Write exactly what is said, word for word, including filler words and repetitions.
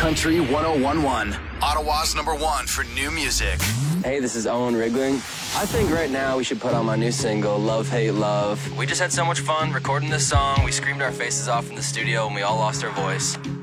Country one oh one point one, Ottawa's number one for new music. Hey, this is Owen Rigling. I think right now we should put on my new single, Love, Hate, Love. We just had so much fun recording this song. We screamed our faces off in the studio and we all lost our voice.